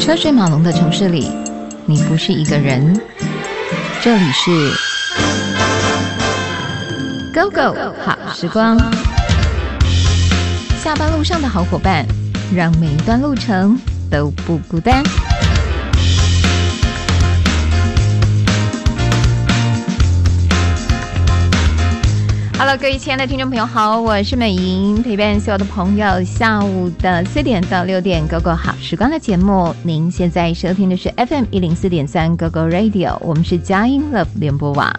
车水马龙的城市里，你不是一个人。这里是 GoGo 好时光，下班路上的好伙伴，让每一段路程都不孤单。Hello， 各位亲爱的听众朋友好，我是美莹，陪伴所有的朋友下午的4点到6点 GoGo 好时光的节目。您现在收听的是 FM 104.3 GoGo Radio， 我们是佳音 Love 联播网。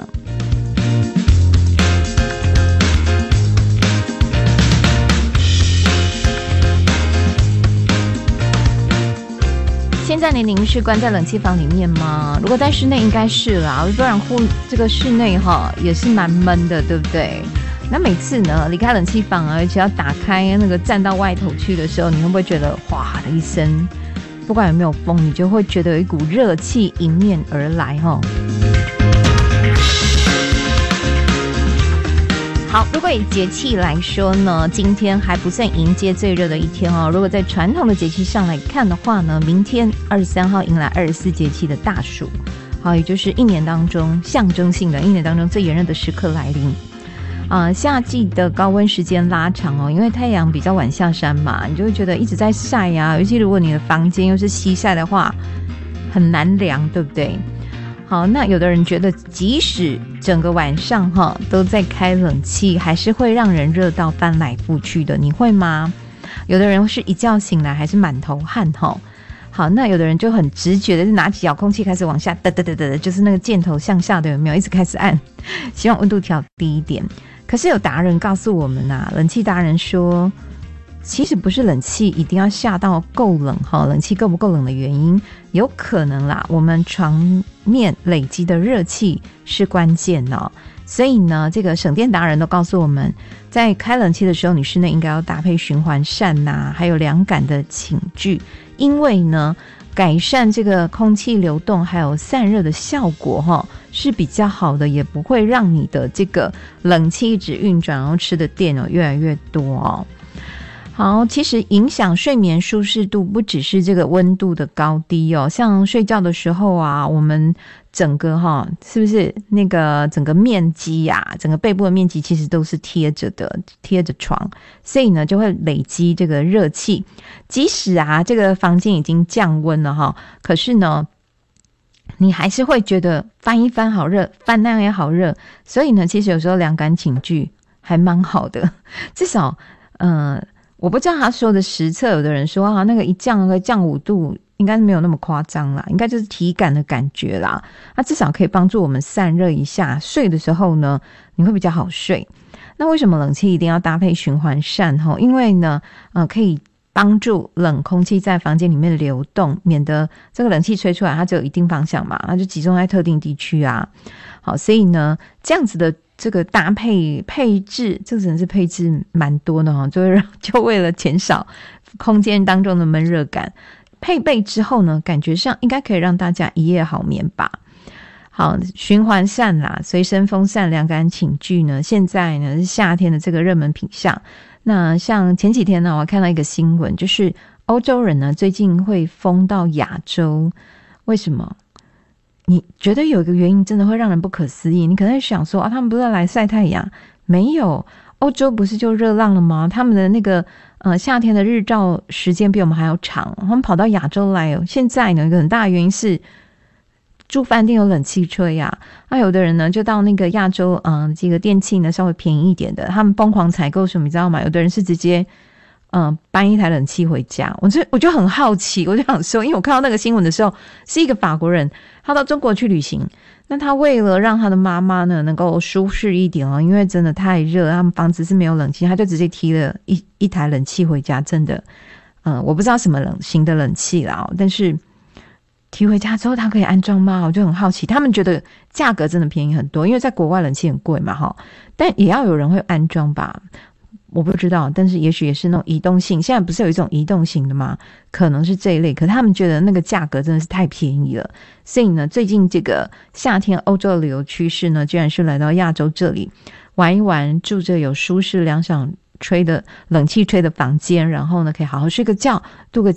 现在您是关在冷气房里面吗？如果在室内应该是啦，不然这个室内也是蛮闷的，对不对？那每次呢离开冷气房，而且要打开那个站到外头去的时候，你会不会觉得哗的一声，不管有没有风，你就会觉得有一股热气迎面而来好，如果以节气来说呢，今天还不算迎接最热的一天哦。如果在传统的节气上来看的话呢，明天23号迎来24节气的大暑，好，也就是一年当中象征性的一年当中最炎热的时刻来临。夏季的高温时间拉长哦，因为太阳比较晚下山嘛，你就会觉得一直在晒呀，尤其如果你的房间又是西晒的话，很难凉，对不对？好，那有的人觉得即使整个晚上都在开冷气，还是会让人热到翻来覆去的，你会吗？有的人是一觉醒来还是满头汗好，那有的人就很直觉的是拿起遥控器开始往下就是那个箭头向下的，有没有一直开始按，希望温度调低一点。可是有达人告诉我们冷气达人说，其实不是冷气一定要下到够冷冷气够不够冷的原因，有可能啦，我们床面累积的热气是关键所以呢，这个省电达人都告诉我们，在开冷气的时候，你室内应该要搭配循环扇还有凉感的寝具，因为呢，改善这个空气流动还有散热的效果是比较好的，也不会让你的这个冷气一直运转，然后吃的电越来越多好，其实影响睡眠舒适度不只是这个温度的高低像睡觉的时候我们整个是不是那个整个面积整个背部的面积其实都是贴着床，所以呢就会累积这个热气，即使这个房间已经降温了可是呢你还是会觉得翻一翻好热，翻那样也好热，所以呢其实有时候凉感寝具还蛮好的，至少我不知道他说的实测，有的人说那个一降5度应该没有那么夸张啦，应该就是体感的感觉啦，至少可以帮助我们散热一下，睡的时候呢你会比较好睡。那为什么冷气一定要搭配循环扇因为呢可以帮助冷空气在房间里面流动，免得这个冷气吹出来它只有一定方向嘛，它就集中在特定地区好，所以呢这样子的这个搭配置，这真的是配置蛮多的就为了减少空间当中的闷热感，配备之后呢感觉上应该可以让大家一夜好眠吧。好，循环扇随身风扇、凉感寝具呢，现在呢是夏天的这个热门品项。那像前几天呢我看到一个新闻，就是欧洲人呢最近会疯到亚洲，为什么？你觉得有一个原因真的会让人不可思议，你可能会想说他们不是来晒太阳，没有，欧洲不是就热浪了吗？他们的那个夏天的日照时间比我们还要长，他们跑到亚洲来现在呢一个很大的原因是住饭店有冷气吹有的人呢就到那个亚洲这个电器呢稍微便宜一点的，他们疯狂采购什么你知道吗？有的人是直接搬一台冷气回家，我就很好奇，我就想说，因为我看到那个新闻的时候，是一个法国人，他到中国去旅行，那他为了让他的妈妈呢能够舒适一点因为真的太热，他们房子是没有冷气，他就直接提了一台冷气回家，真的我不知道什么型的冷气啦但是提回家之后他可以安装吗？我就很好奇，他们觉得价格真的便宜很多，因为在国外冷气很贵嘛但也要有人会安装吧，我不知道，但是也许也是那种移动性，现在不是有一种移动型的吗？可能是这一类，可是他们觉得那个价格真的是太便宜了，所以呢最近这个夏天欧洲的旅游趋势呢，居然是来到亚洲这里玩一玩，住着有舒适凉爽吹的冷气吹的房间，然后呢可以好好睡个觉，度个